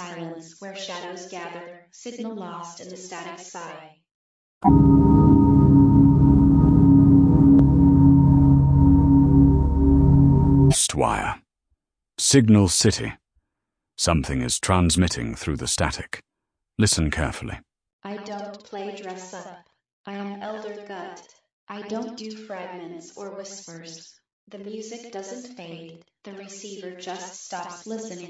silence where shadows gather, signal lost in the static sigh. Wire. Signal City. Something is transmitting through the static. Listen carefully. I don't play dress up. I am Elder Gut. I don't do fragments or whispers. The music doesn't fade. The receiver just stops listening.